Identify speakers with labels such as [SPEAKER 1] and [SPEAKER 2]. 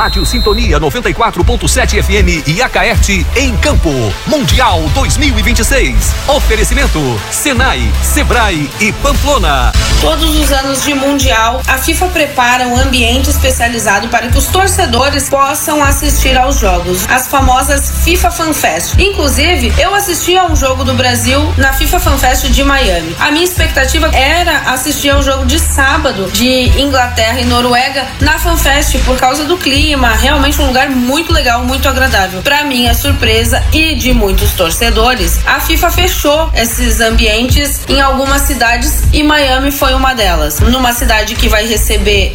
[SPEAKER 1] Rádio Sintonia 94.7 FM e Acaerte em Campo. Mundial 2026. Oferecimento Senai, Sebrae e Pamplona.
[SPEAKER 2] Todos os anos de Mundial, a FIFA prepara um ambiente especializado para que os torcedores possam assistir aos jogos, as famosas FIFA Fan Fest. Inclusive, eu assisti a um jogo do Brasil na FIFA Fan Fest de Miami. A minha expectativa era assistir ao jogo de sábado de Inglaterra e Noruega na Fan Fest por causa do clima, realmente um lugar muito legal, muito agradável. Para minha surpresa e de muitos torcedores, a FIFA fechou esses ambientes em algumas cidades e Miami foi uma delas. Numa cidade que vai receber